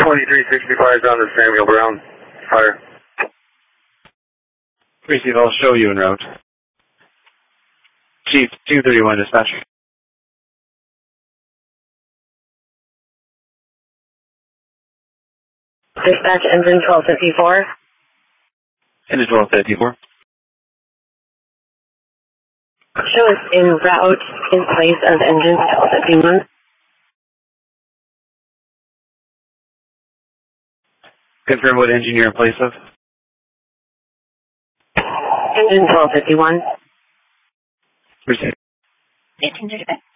2365 down to Samuel Brown. Fire. Receive, I'll show you en route. Chief, 231 dispatch. Dispatch engine 1254. Engine 1254. Show us en route in place of engine 1251. Confirm what engine you're in place of. Engine 1251. Receive. 1835.